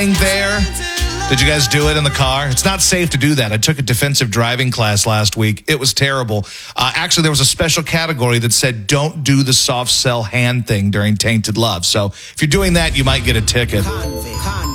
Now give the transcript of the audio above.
there. Did you guys do it in the car? It's not safe to do that. I took a defensive driving class last week. It was terrible. Actually, there was a special category that said don't do the soft sell hand thing during Tainted Love. So if you're doing that, you might get a ticket.